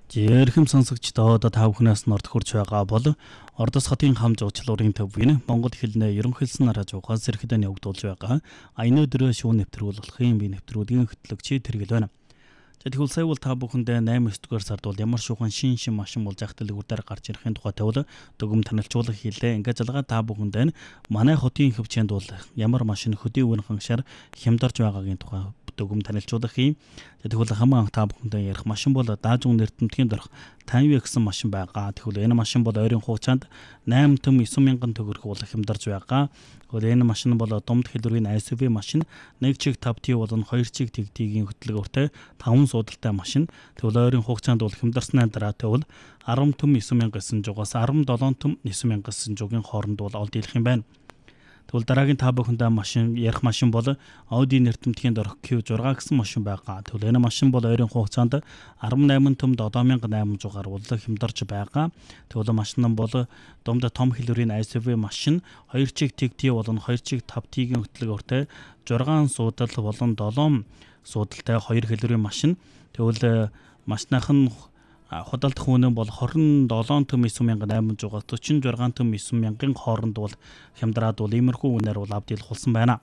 Жирхэм сонсогчдоо та бүхнээс норд хурж байгаа бол Ордос хотын хам жуулчлалын төвийн Монгол хэлний ерөнхийлсөн радиогоос зэрэгдэн явагдуулж байгаа. Аяны өдрөө шүүн нэвтрүүлгын би нэвтрүүлгийн хөтлөгч тэргэл байна. За тэгвэл сая бол та бүхэндээ 8-9 дугаар сард бол ямар шүүхэн шин машин болж ах дэлгүүрээр гарч ирэхин тухайтай бол дүгм танилцуулга хийлээ. Ингээд залгаа та бүхэндээ манай хотын хөвчөнд бол ямар машин хөдий үн хангашаар хямдарч байгаагийн тухай дүгм танилцуулга хий. Тэгвэл хамаа та бүхэндээ ярих машин бол даажун нэртэмтгийн дөрөх 50 гэсэн машин байгаа. Тэгвэл энэ машин бол ойрын хугацаанд 8 төм 9 мянган төгрөг бол хямдарч байгаа. Тэгвэл энэ машин бол домд хэлбэрийн SUV машин, 1 чиг 5T болон 2 чиг TT-ийн хөтөлбөртэй 5 суудалтай машин. Тэгвэл ойрын хугацаанд бол хямдарсны дараа тэгвэл 10 төм 9 мянга гэсэн жугаас 17 төм 9 мянга гэсэн жугийн хооронд бол олд дийлэх юм байна. Тэгвэл дараагийн та бүхэндээ машин ярих машин бол Audi нэртэмтгийн дөрөх Q6 гэсэн машин байгаа. Тэгвэл энэ машин бол ойрын хугацаанд 18 төм 7800-аар бол хямдарч байгаа. Тэгвэл машин нь бол домд том хэлбэрийн SUV машин, 2 чиг TT болон 2 чиг 5T-ийн хөтөлбөртэй 6 суудал болон 7 суудалтай 2 хэлбэрийн машин. Тэгвэл машиных нь худалдах үнэ бол 27 төм 9800-аас 46 төм 9000-ын хооронд бол хямдраад бол иймэрхүү үнээр бол авд дийлэх болсон байна.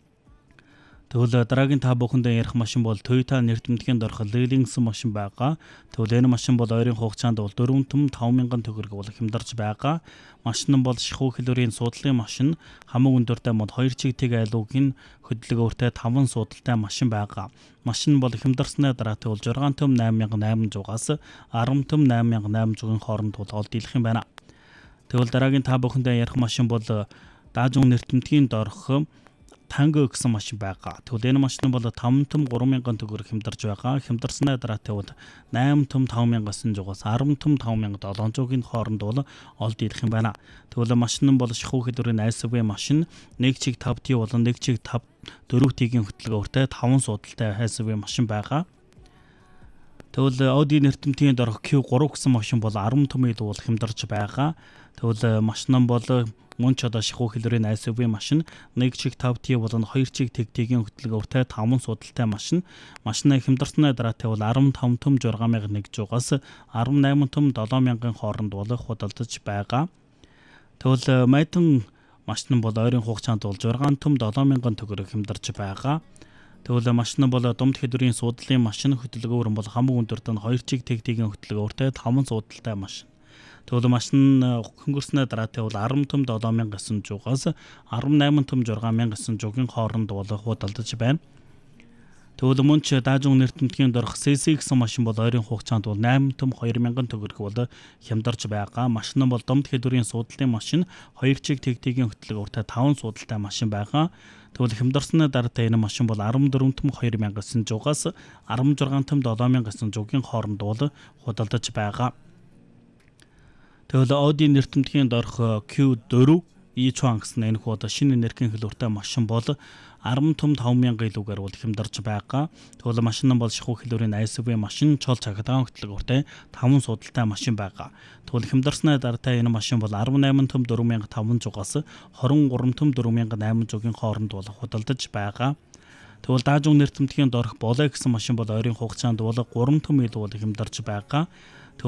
Тэгвэл дараагийн та бүхэндээ ярих машин бол Toyota нэртэмтгийн дөрөх Lexus машин байгаа. Тэгвэл энэ машин бол ойрын хугацаанд бол 4 төм 5000 төгрөг бол хямдарч байгаа. Машин нь бол шихүү хэлбэрийн суудлын машин, хамаг өндөртэй мод 2 чиг тэг айлуугийн хөдөлгөөртэй 5 суудалтай машин байгаа. Машин бол хямдарсны дараа тэгвэл 6 төм 8800-аас 10 төм 8800-ын хооронд бол олд дийлэх юм байна. Тэгвэл дараагийн та бүхэндээ ярих машин бол даажун нэртэмтгийн дөрөх Tango гэсэн машин байгаа. Тэгвэл энэ машин бол 5 төм 3000 төгрөг хямдарч байгаа. Хямдарсны дараа тэгвэл 8 төм 5900-аас 10 төм 5700-ийн хооронд бол олд дийлэх юм байна. Тэгвэл машин нь бол шихүү хэлбэрийн SUV машин, 1 чиг 5T болон 1 чиг 5 4T-ийн хөтөлбөртэй 5 суудалтай SUV машин байгаа. Тэгвэл Audi нэртэмтгийн дөрөх Q3 гэсэн машин бол 10 төм илүү бол хямдарч байгаа. Тэгвэл машин нь бол мөн ч одоо шихүү хэлбэрийн SUV машин, 1 чиг 5T болон 2 чиг TT-ийн хөтөлбөртэй 5 суудалтай машин. Машины хямдарсны дараа тэгвэл 15 төм 6100-аас 18 төм 7000-ын хооронд бол худалдаж байгаа. Тэгвэл майдан машин бол ойрын хугацаанд бол 6 төм 7000 төгрөг хямдарч байгаа. Тэгвэл машин бол домд хэлбэрийн суудлын машин, хөтөлбөр бол хамаг өндөртөө 2 чиг TT-ийн хөтөлбөртэй 5 суудалтай машин. Тэгвэл машин хөнгөрснөө дараа тэгвэл 10 төм 7900-аас 18 төм 6900-ийн хооронд бол худалдаж байна. Тэгвэл мөн ч даажун нэртэмтгийн дөрөх CC гэсэн машин бол ойрын хугацаанд бол 8 төм 2000 төгрөг бол хямдарч байгаа. Машин бол домд хэлбэрийн суудлын машин, 2 чиг TT-ийн хөтөлбөртэй 5 суудалтай машин байгаа. Тэгвэл хямдарсны дараа энэ машин бол 14 төм 2900-аас 16 төм 7900-ийн хооронд бол худалдаж байгаа. Тэгвэл Audi нэртэмтгийн дөрөх Q4 e-tron гэсэн энэ хуудас шинэ энергийн хэлбэртэй машин бол 10 төм 5000 илүүгээр бол хямдарч байгаа. Тэгвэл машин нь бол шихүү хэлбэрийн SUV машин, чол чагтаан хөтөлбөртэй 5 суудалтай машин байгаа. Тэгвэл хямдарсны дараа энэ машин бол 18 төм 4500-аас 23 төм 4800-ийн хооронд бол худалдаж байгаа. Тэгвэл даажун нэртэмтгийн дөрөх Bolle гэсэн машин бол ойрын хугацаанд бол 3 төм илүү бол хямдарч байгаа.